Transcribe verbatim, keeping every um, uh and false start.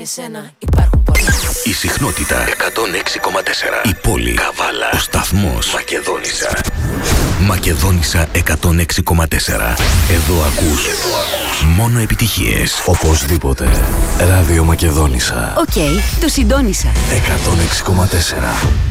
εσένα υπάρχουν πολλά. Η συχνότητα εκατόν έξι κόμμα τέσσερα. Η πόλη Καβάλα. Ο σταθμός Μακεδόνισσα. Μακεδόνισσα εκατόν έξι κόμμα τέσσερα. Εδώ ακούς μόνο επιτυχίες. Οπωσδήποτε. Ράδιο Μακεδόνισσα. Οκ, okay, το συντόνισα. εκατόν έξι κόμμα τέσσερα.